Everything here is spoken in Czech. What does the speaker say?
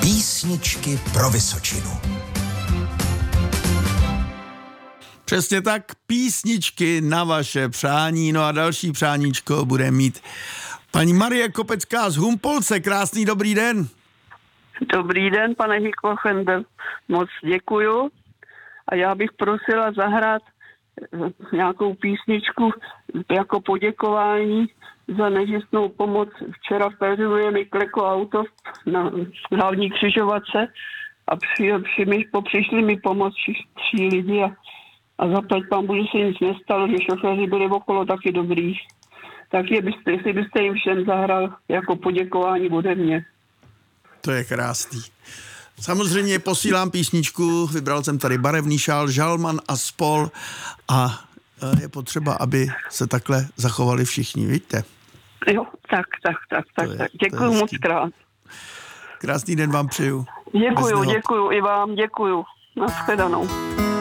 Písničky pro Vysočinu. Přesně tak, písničky na vaše přání. No a další přáníčko bude mít paní Marie Kopecká z Humpolce. Krásný dobrý den. Dobrý den, pane Hiklochende. Moc děkuju. A já bych prosila zahrát nějakou písničku jako poděkování za nežistnou pomoc. Včera v Peřinu mi kleklo auto na hlavní křižovatce a přišli mi pomoct 3 lidi a zaplať pán Bože se nic nestalo, že šoféři byli okolo taky dobrý. Tak jestli byste jim všem zahrál jako poděkování ode mě. To je krásný. Samozřejmě posílám písničku, vybral jsem tady Barevný šál, Žalman a spol a je potřeba, aby se takhle zachovali všichni, víte? Jo, tak. Děkuju moc krát. Krásný den vám přeju. Děkuju, i vám děkuju. Nashledanou.